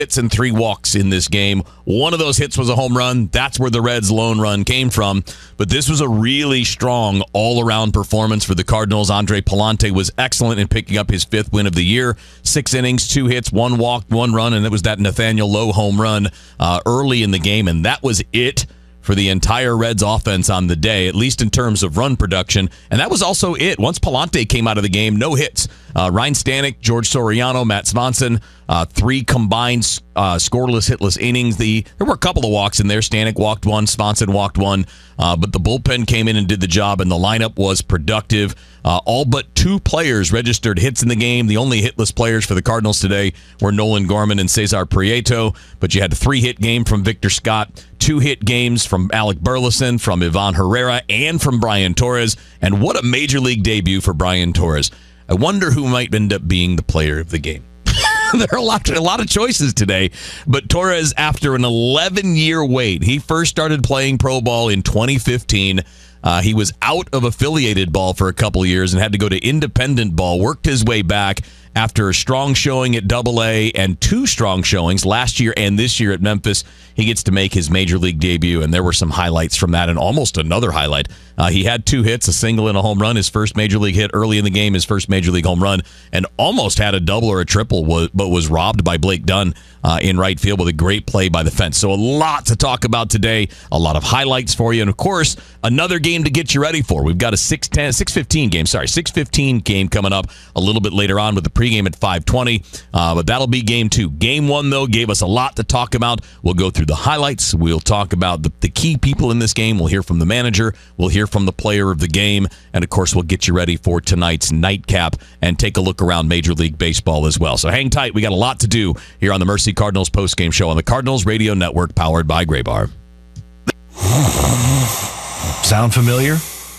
hits and 3 walks in this game. One of those hits was a home run. That's where the Reds' lone run came from. But this was a really strong all-around performance for the Cardinals. Andre Pallante was excellent in picking up his 5th win of the year. 6 innings, 2 hits, 1 walk, 1 run, and it was that Nathaniel Lowe home run early in the game, and that was it for the entire Reds offense on the day, at least in terms of run production. And that was also it. Once Pallante came out of the game, no hits. Ryan Stanek, George Soriano, Matt Svanson, 3 combined scoreless, hitless innings. There were a couple of walks in there. Stanek walked 1, Svanson walked 1, but the bullpen came in and did the job, and the lineup was productive. All but 2 players registered hits in the game. The only hitless players for the Cardinals today were Nolan Gorman and Cesar Prieto, but you had a 3-hit game from Victor Scott, 2-hit games from Alec Burleson, from Ivan Herrera, and from Brian Torres. And what a major league debut for Brian Torres. I wonder who might end up being the player of the game. There are a lot of choices today, but Torres, after an 11-year wait, he first started playing pro ball in 2015. He was out of affiliated ball for a couple of years and had to go to independent ball, worked his way back after a strong showing at AA and 2 strong showings last year and this year at Memphis. He gets to make his major league debut, and there were some highlights from that, and almost another highlight. He had 2 hits, a single and a home run, his first major league hit early in the game, his first major league home run, and almost had a double or a triple, but was robbed by Blake Dunn in right field with a great play by the fence. So a lot to talk about today, a lot of highlights for you, and of course, another game to get you ready for. We've got a 6:15 game coming up a little bit later on with the pregame at 5:20, but that'll be game 2. Game 1, though, gave us a lot to talk about. We'll go through the highlights. We'll talk about the key people in this game. We'll hear from the manager. We'll hear from the player of the game. And, of course, we'll get you ready for tonight's nightcap and take a look around Major League Baseball as well. So hang tight. We got a lot to do here on the Mercy Cardinals postgame show on the Cardinals Radio Network, powered by Graybar. Sound familiar?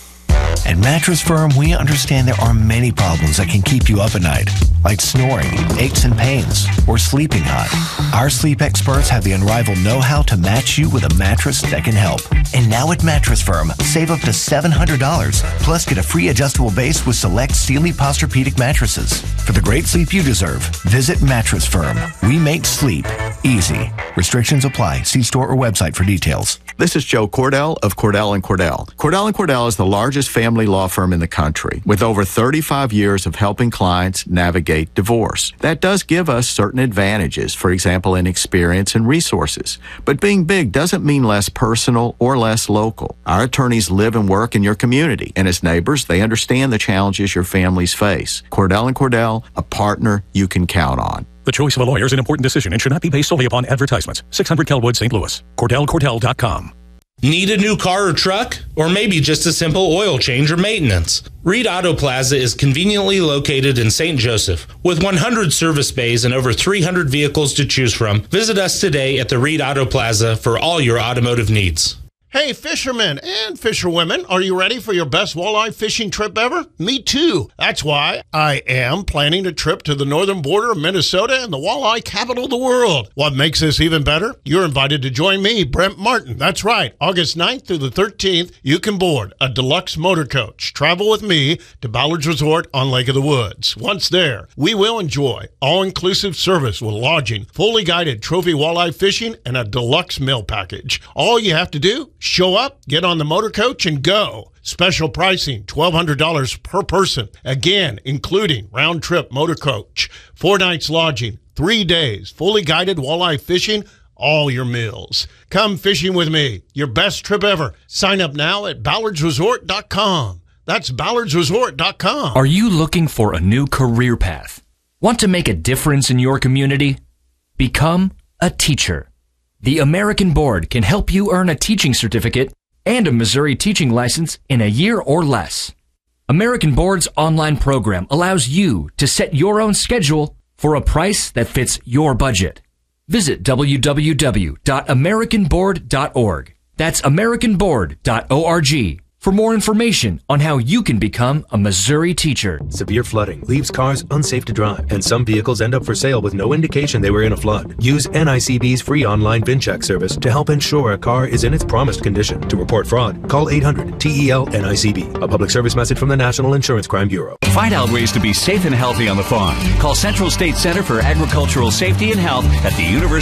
At Mattress Firm, we understand there are many problems that can keep you up at night, like snoring, aches and pains, or sleeping hot. Our sleep experts have the unrivaled know-how to match you with a mattress that can help. And now at Mattress Firm, save up to $700, plus get a free adjustable base with select Sealy Posturepedic mattresses. For the great sleep you deserve, visit Mattress Firm. We make sleep easy. Restrictions apply. See store or website for details. This is Joe Cordell of Cordell & Cordell. Cordell & Cordell is the largest family law firm in the country with over 35 years of helping clients navigate divorce. That does give us certain advantages, for example, in experience and resources. But being big doesn't mean less personal or less local. Our attorneys live and work in your community, and as neighbors, they understand the challenges your families face. Cordell & Cordell, a partner you can count on. The choice of a lawyer is an important decision and should not be based solely upon advertisements. 600 Kelwood, St. Louis. CordellCordell.com. Need a new car or truck? Or maybe just a simple oil change or maintenance? Reed Auto Plaza is conveniently located in St. Joseph. With 100 service bays and over 300 vehicles to choose from, visit us today at the Reed Auto Plaza for all your automotive needs. Hey, fishermen and fisherwomen, are you ready for your best walleye fishing trip ever? Me too. That's why I am planning a trip to the northern border of Minnesota and the walleye capital of the world. What makes this even better? You're invited to join me, Brent Martin. That's right. August 9th through the 13th, you can board a deluxe motor coach. Travel with me to Ballard's Resort on Lake of the Woods. Once there, we will enjoy all-inclusive service with lodging, fully guided trophy walleye fishing, and a deluxe meal package. All you have to do, show up, get on the motor coach, and go. Special pricing, $1,200 per person. Again, including round-trip motor coach, 4 nights lodging, 3 days, fully guided walleye fishing, all your meals. Come fishing with me. Your best trip ever. Sign up now at ballardsresort.com. That's ballardsresort.com. Are you looking for a new career path? Want to make a difference in your community? Become a teacher. The American Board can help you earn a teaching certificate and a Missouri teaching license in a year or less. American Board's online program allows you to set your own schedule for a price that fits your budget. Visit www.americanboard.org. That's americanboard.org for more information on how you can become a Missouri teacher. Severe flooding leaves cars unsafe to drive, and some vehicles end up for sale with no indication they were in a flood. Use NICB's free online VinCheck service to help ensure a car is in its promised condition. To report fraud, call 800-TEL-NICB. A public service message from the National Insurance Crime Bureau. Find out ways to be safe and healthy on the farm. Call Central State Center for Agricultural Safety and Health at the University